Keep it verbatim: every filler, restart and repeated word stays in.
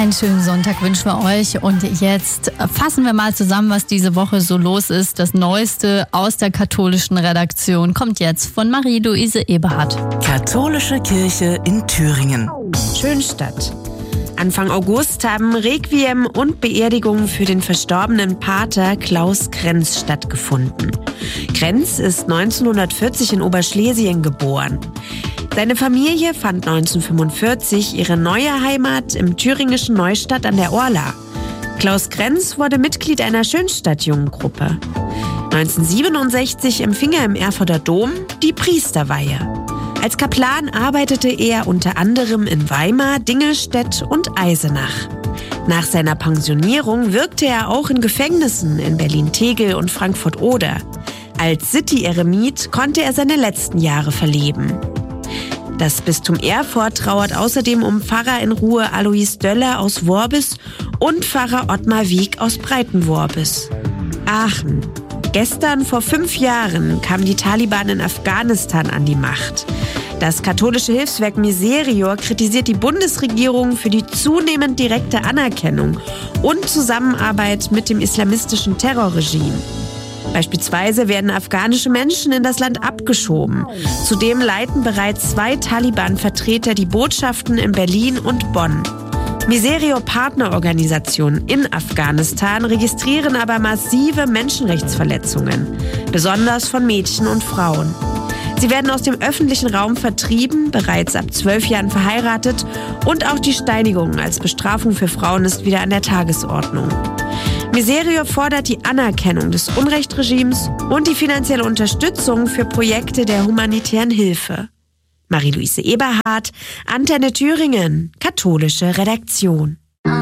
Einen schönen Sonntag wünschen wir euch und jetzt fassen wir mal zusammen, was diese Woche so los ist. Das Neueste aus der katholischen Redaktion kommt jetzt von Marie-Louise Eberhardt. Katholische Kirche in Thüringen. Schönstadt. Anfang August haben Requiem und Beerdigungen für den verstorbenen Pater Klaus Krenz stattgefunden. Krenz ist neunzehnhundertvierzig in Oberschlesien geboren. Seine Familie fand neunzehnhundertfünfundvierzig ihre neue Heimat im thüringischen Neustadt an der Orla. Klaus Krenz wurde Mitglied einer Schönstadt-Jungengruppe. neunzehnhundertsiebenundsechzig empfing er im Erfurter Dom die Priesterweihe. Als Kaplan arbeitete er unter anderem in Weimar, Dingelstedt und Eisenach. Nach seiner Pensionierung wirkte er auch in Gefängnissen in Berlin-Tegel und Frankfurt-Oder. Als City-Eremit konnte er seine letzten Jahre verleben. Das Bistum Erfurt trauert außerdem um Pfarrer in Ruhe Alois Döller aus Worbis und Pfarrer Ottmar Wieck aus Breitenworbis. Aachen. Gestern vor fünf Jahren kamen die Taliban in Afghanistan an die Macht. Das katholische Hilfswerk Miserior kritisiert die Bundesregierung für die zunehmend direkte Anerkennung und Zusammenarbeit mit dem islamistischen Terrorregime. Beispielsweise werden afghanische Menschen in das Land abgeschoben. Zudem leiten bereits zwei Taliban-Vertreter die Botschaften in Berlin und Bonn. Miserior-Partnerorganisationen in Afghanistan registrieren aber massive Menschenrechtsverletzungen, besonders von Mädchen und Frauen. Sie werden aus dem öffentlichen Raum vertrieben, bereits ab zwölf Jahren verheiratet und auch die Steinigung als Bestrafung für Frauen ist wieder an der Tagesordnung. Miserior fordert die Anerkennung des Unrechtsregimes und die finanzielle Unterstützung für Projekte der humanitären Hilfe. Marie-Louise Eberhardt, Antenne Thüringen, katholische Redaktion.